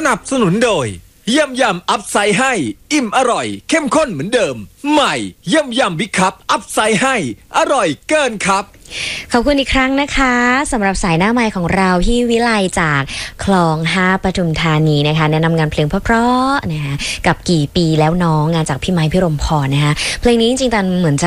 นับสนุนโดยยำยำอัพไซด์ให้อิ่มอร่อยเข้มข้นเหมือนเดิมใหม่ยำยำบิ๊กคัพอัพไซด์ให้อร่อยเกินครับขอบคุณอีกครั้งนะคะสำหรับสายหน้าไมค์ของเราพี่วิไลจากคลอง5ปทุมธานีนะคะแนะนำงานเพลงเพราะๆนะคะกับกี่ปีแล้วน้องงานจากพี่ไม้พี่รมพรนะคะเพลงนี้จริงๆตอนเหมือนจะ